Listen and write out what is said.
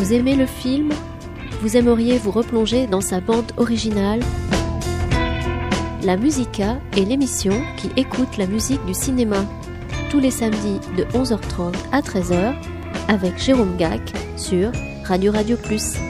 Vous aimez le film? Vous aimeriez vous replonger dans sa bande originale? La Musica est l'émission qui écoute la musique du cinéma. Tous les samedis de 11h30 à 13h avec Jérôme Gac sur Radio Plus.